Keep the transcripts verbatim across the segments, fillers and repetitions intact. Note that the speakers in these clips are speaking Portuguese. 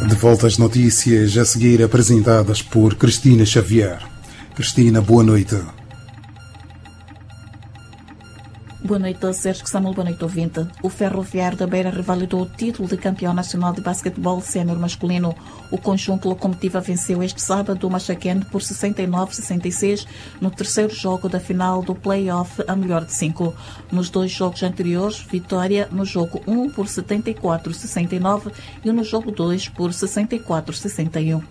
De volta às notícias a seguir apresentadas por Cristina Xavier. Cristina, boa noite. Boa noite, Sérgio Samuel, boa noite, ouvinte. O Ferroviário da Beira revalidou o título de campeão nacional de basquetebol sénior masculino. O conjunto Locomotiva venceu este sábado o Machaquene por sessenta e nove a sessenta e seis no terceiro jogo da final do play-off a melhor de cinco. Nos dois jogos anteriores, vitória no jogo um por setenta e quatro a sessenta e nove e no jogo dois por sessenta e quatro a sessenta e um.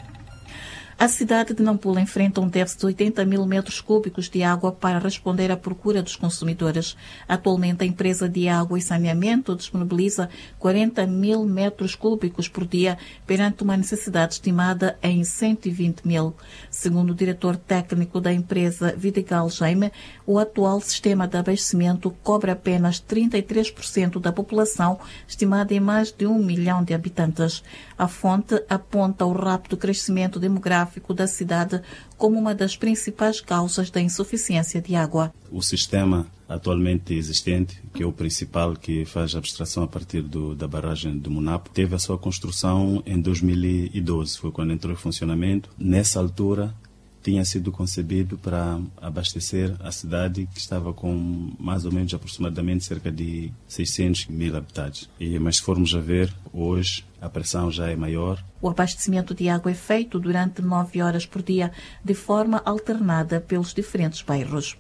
A cidade de Nampula enfrenta um déficit de oitenta mil metros cúbicos de água para responder à procura dos consumidores. Atualmente, a empresa de água e saneamento disponibiliza quarenta mil metros cúbicos por dia, perante uma necessidade estimada em cento e vinte mil. Segundo o diretor técnico da empresa, Vidigal Jaime, o atual sistema de abastecimento cobre apenas trinta e três por cento da população, estimada em mais de um milhão de habitantes. A fonte aponta o rápido crescimento demográfico da cidade como uma das principais causas da insuficiência de água. O sistema atualmente existente, que é o principal, que faz a abstração a partir do, da barragem de Munapo, teve a sua construção em dois mil e doze, foi quando entrou em funcionamento. Nessa altura, tinha sido concebido para abastecer a cidade, que estava com mais ou menos aproximadamente cerca de seiscentos mil habitantes. E, mas se formos a ver, hoje a pressão já é maior. O abastecimento de água é feito durante nove horas por dia, de forma alternada pelos diferentes bairros.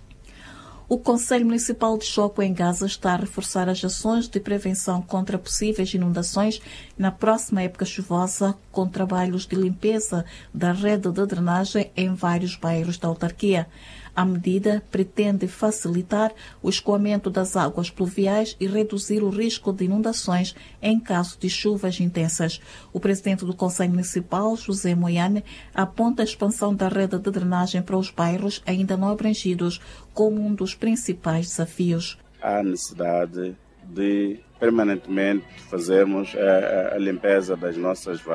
O Conselho Municipal de Choco, em Gaza, está a reforçar as ações de prevenção contra possíveis inundações na próxima época chuvosa, com trabalhos de limpeza da rede de drenagem em vários bairros da autarquia. A medida pretende facilitar o escoamento das águas pluviais e reduzir o risco de inundações em caso de chuvas intensas. O presidente do Conselho Municipal, José Moiane, aponta a expansão da rede de drenagem para os bairros ainda não abrangidos como um dos principais desafios. Há necessidade de permanentemente fazermos a, a limpeza das nossas